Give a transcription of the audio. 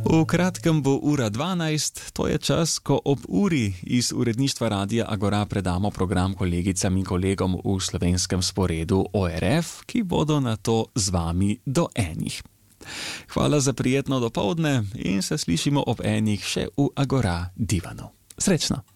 V kratkem bo ura 12, to je čas, ko ob uri iz uredništva Radia Agora predamo program kolegicam in kolegom v slovenskem sporedu ORF, ki bodo na to z vami do enih. Hvala za prijetno dopoldne in se slišimo ob enih še v Agora divanu. Srečno!